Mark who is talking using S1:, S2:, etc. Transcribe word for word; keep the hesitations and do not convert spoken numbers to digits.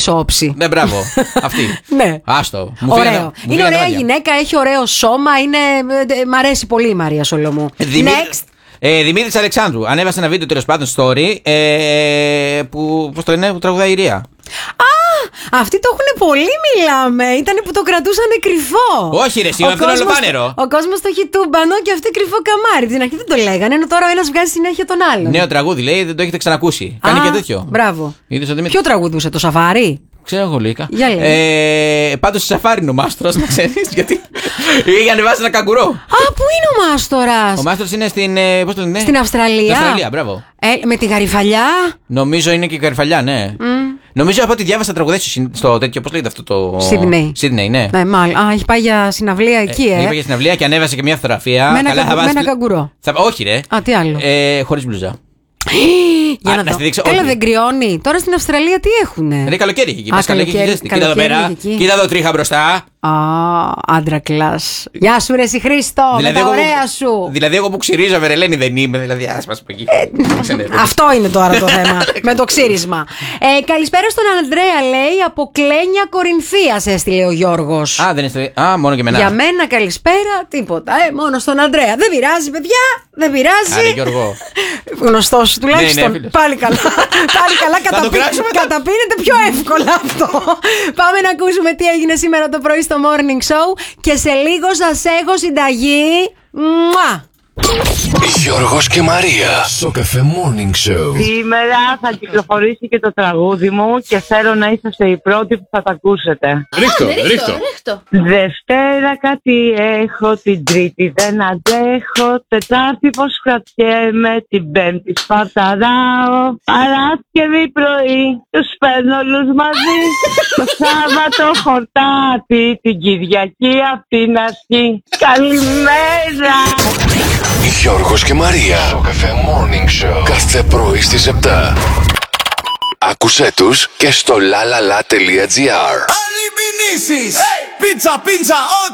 S1: όψη.
S2: Ναι, μπράβο. Αυτή.
S1: Ναι.
S2: Άστο.
S1: Ωραίο. Είναι ωραία γυναίκα, έχει ωραίο σώμα. Είναι... Μ' αρέσει πολύ η Μαρία Σολομού. Next.
S2: Ε, Δημήτρης Αλεξάνδρου. Ανέβασε ένα βίντεο τέλος πάντων story ε, που, πώς το λένε, που τραγουδάει η Ρία.
S1: Α, αυτοί το έχουν πολύ, μιλάμε. Ήτανε που το κρατούσαν κρυφό.
S2: Όχι, ρε, σήμερα αυτό είναι ολοφάνερο.
S1: Ο κόσμος το έχει τούμπανο και αυτοί κρυφό καμάρι. Την αρχή δεν το λέγανε, ενώ τώρα ο ένας βγάζει συνέχεια τον άλλον.
S2: Νέο τραγούδι, λέει, δεν το έχετε ξανακούσει. Κάνει και τέτοιο.
S1: Μπράβο.
S2: Ποιο
S1: Ποιο τραγουδούσε, το Σαφάρι?
S2: Ξέρω εγώ, λίγα.
S1: Ε,
S2: Πάντως σε Σαφάρι είναι ο Μάστορας, να ξέρεις, γιατί είχε ανεβάσει ένα καγκουρό.
S1: Α, πού είναι ο Μάστορας?
S2: Ο Μάστορας είναι στην. Πώς το λένε?
S1: Στην Αυστραλία.
S2: Στην Αυστραλία, μπράβο.
S1: Ε, με τη γαριφαλιά.
S2: Νομίζω είναι και η γαριφαλιά, ναι. Mm. Νομίζω από ό,τι διάβασα τραγουδές στο τέτοιο. Πώς λέγεται αυτό το.
S1: Σίδνεϊ.
S2: Σίδνεϊ, ναι.
S1: Ναι, μάλλον. Α, έχει πάει για συναυλία εκεί, ε.
S2: ε. Έχει πάει για συναυλία και ανέβασε και μια φωτογραφία.
S1: Με ένα, Καλά, κα... με ένα καγκουρό.
S2: Θα... Όχι, ρε.
S1: Α, τι άλλο.
S2: Ε, χωρίς μπλουζά.
S1: Για Α, να, να το δείξω. Έλα, δεν κρυώνει. Τώρα στην Αυστραλία τι έχουνε?
S2: Είναι καλοκαίρι εκεί.
S1: Α, καλοκαίρι,
S2: κοίτα εδώ πέρα. Κοίτα εδώ τρίχα μπροστά.
S1: Α, άντρα κλάς. Γεια σου, ρε εσύ Χρήστο. Δηλαδή, με τα ωραία που, σου.
S2: Δηλαδή, εγώ που ξυρίζομαι, ρε Λένη, δεν είμαι. Δηλαδή, ας μας πω εκεί.
S1: Ε, αυτό είναι τώρα το θέμα. Με το ξύρισμα. Ε, καλησπέρα στον Ανδρέα, λέει, από Κλένια Κορινθίας έστειλε ο Γιώργος.
S2: Α, δεν έστειλε. Α, μόνο και εμένα.
S1: Για μένα καλησπέρα, τίποτα. Ε, μόνο στον Ανδρέα. Δεν πειράζει, παιδιά. Δεν πειράζει.
S2: Άρα, Γιώργο.
S1: Γνωστό σου τουλάχιστον.
S2: Ναι, ναι,
S1: πάλι καλά. Πάλι καλά. Καταπί... Καταπίνεται πιο εύκολα αυτό. Πάμε να ακούσουμε τι έγινε σήμερα το πρωί στο Morning Show και σε λίγο σας έχω συνταγή. Μουα!
S3: Γιώργος και Μαρία στο Καφέ Morning Show.
S4: Σήμερα θα κυκλοφορήσει και το τραγούδι μου και θέλω να είσαστε οι πρώτοι που θα τα ακούσετε.
S5: Ρίχτω, ρίχτω.
S4: Δευτέρα κάτι έχω, την Τρίτη δεν αντέχω, Τετάρτη πως κρατιέμαι, την Πέμπτη σπαταράω, Παρασκευή πρωί τους παίρνω όλους μαζί, το Σάββατο χορτάτι, την Κυριακή απ' την αρχή. Καλημέρα!
S3: Γιώργος και Μαρία στο Καφέ Morning Show κάθε πρωί στις επτά. Άκουσέ τους και στο lalala.gr.
S6: Άλλοι μηνύσεις, πίτσα πίτσα,